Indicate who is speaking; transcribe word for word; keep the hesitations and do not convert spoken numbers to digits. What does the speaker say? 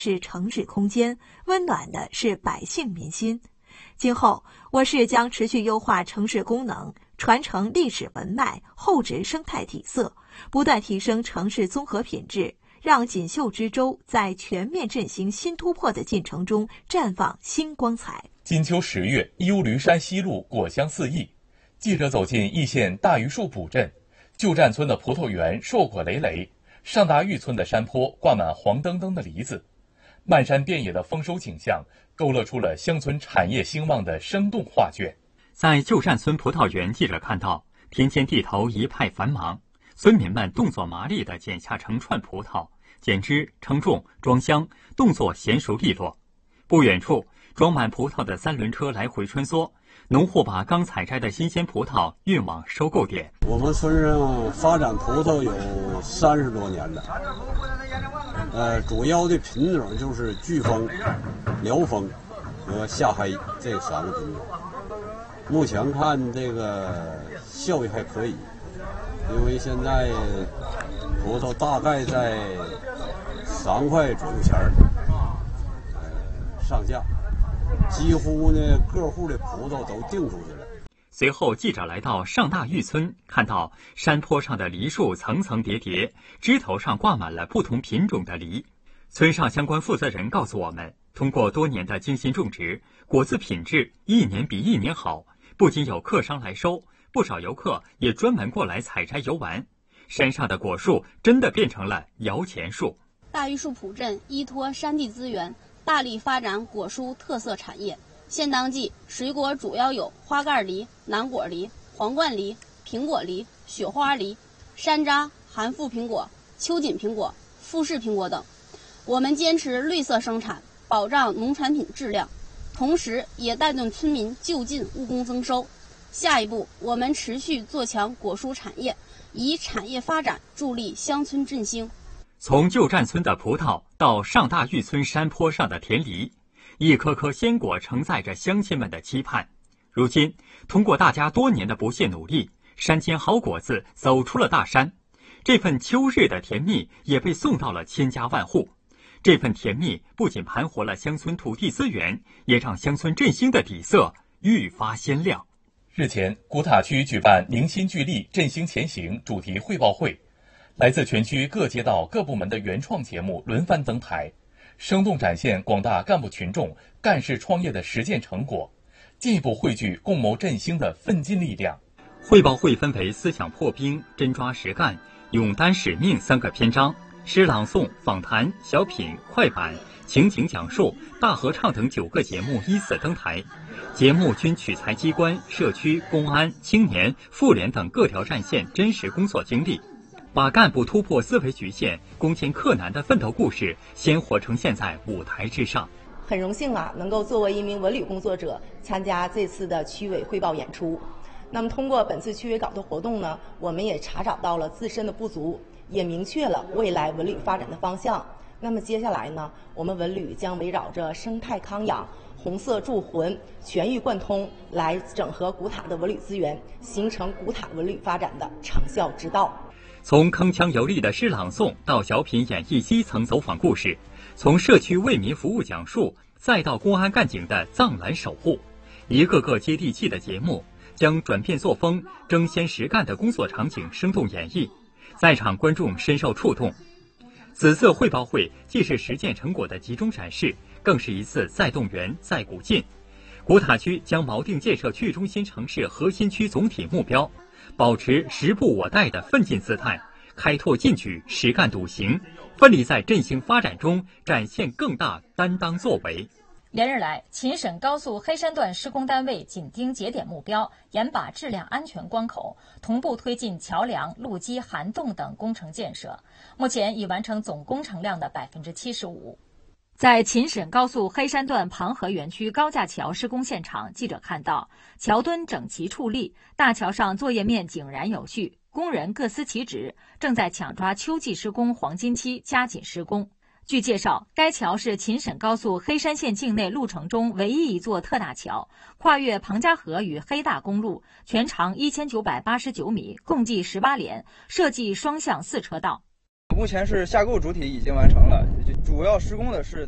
Speaker 1: 是城市空间，温暖的是百姓民心。今后，我市将持续优化城市功能，传承历史文脉，厚植生态体色，不断提升城市综合品质，让锦绣之州在全面振兴新突破的进程中绽放新光彩。
Speaker 2: 金秋十月，义乌驴山西路果香四溢，记者走进易县大榆树堡镇，旧站村的葡萄园硕果累累，上大峪村的山坡挂满黄澄澄的梨子，漫山遍野的丰收景象勾勒出了乡村产业兴旺的生动画卷。
Speaker 3: 在旧站村葡萄园，记者看到田间地头一派繁忙，村民们动作麻利地剪下成串葡萄，剪枝、称重、装箱，动作娴熟利落。不远处，装满葡萄的三轮车来回穿梭，农户把刚采摘的新鲜葡萄运往收购点。
Speaker 4: 我们村上发展葡萄有三十多年了，呃，主要的品种就是巨峰、辽峰和夏黑这三个品种。目前看这个效益还可以，因为现在葡萄大概在三块左右钱儿，呃，上架。几乎呢，各户的葡萄都订出去了。
Speaker 3: 随后，记者来到上大峪村，看到山坡上的梨树层层叠叠，枝头上挂满了不同品种的梨。村上相关负责人告诉我们，通过多年的精心种植，果子品质一年比一年好。不仅有客商来收，不少游客也专门过来采摘游玩。山上的果树真的变成了摇钱树。
Speaker 5: 大榆树堡镇依托山地资源，大力发展果蔬特色产业。现当季水果主要有花盖梨、南果梨、皇冠梨、苹果梨、雪花梨、山楂、含富苹果、秋瑾苹果、富士苹果等。我们坚持绿色生产，保障农产品质量，同时也带动村民就近务工增收。下一步，我们持续做强果蔬产业，以产业发展助力乡村振兴。
Speaker 3: 从旧站村的葡萄到上大峪村山坡上的甜梨，一颗颗鲜果承载着乡亲们的期盼。如今，通过大家多年的不懈努力，山间好果子走出了大山，这份秋日的甜蜜也被送到了千家万户。这份甜蜜不仅盘活了乡村土地资源，也让乡村振兴的底色愈发鲜亮。
Speaker 2: 日前，古塔区举办凝心聚力振兴前行主题汇报会，来自全区各街道各部门的原创节目轮番登台，生动展现广大干部群众干事创业的实践成果，进一步汇聚共谋振兴的奋进力量。
Speaker 3: 汇报会分为思想破冰、真抓实干、勇担使命三个篇章，诗朗诵、访谈、小品、快板、情景讲述、大合唱等九个节目依次登台。节目均取材机关、社区、公安、青年、妇联等各条战线真实工作经历，把干部突破思维局限、攻坚克难的奋斗故事鲜活呈现在舞台之上。
Speaker 6: 很荣幸啊，能够作为一名文旅工作者参加这次的区委汇报演出。那么通过本次区委搞的活动呢，我们也查找到了自身的不足，也明确了未来文旅发展的方向。那么接下来呢，我们文旅将围绕着生态康养、红色铸魂、全域贯通来整合古塔的文旅资源，形成古塔文旅发展的长效之道。
Speaker 3: 从铿锵有力的诗朗诵到小品演绎基层走访故事，从社区为民服务讲述，再到公安干警的藏蓝守护，一个个接地气的节目将转变作风、争先实干的工作场景生动演绎，在场观众深受触动。此次汇报会既是实践成果的集中展示，更是一次再动员、再鼓劲。古塔区将锚定建设区中心城市核心区总体目标，保持时不我待的奋进姿态，开拓进取、实干笃行，奋力在振兴发展中展现更大担当作为。
Speaker 7: 连日来，秦沈高速黑山段施工单位紧盯节点目标，严把质量安全关口，同步推进桥梁、路基、涵洞等工程建设，目前已完成总工程量的百分之七十五。在秦沈高速黑山段庞河园区高架桥施工现场，记者看到桥墩整齐矗立，大桥上作业面井然有序，工人各司其职，正在抢抓秋季施工黄金期，加紧施工。据介绍，该桥是秦沈高速黑山线境内路程中唯一一座特大桥，跨越庞家河与黑大公路，全长一千九百八十九米，共计十八连，设计双向四车道。
Speaker 8: 目前是下构主体已经完成了，主要施工的是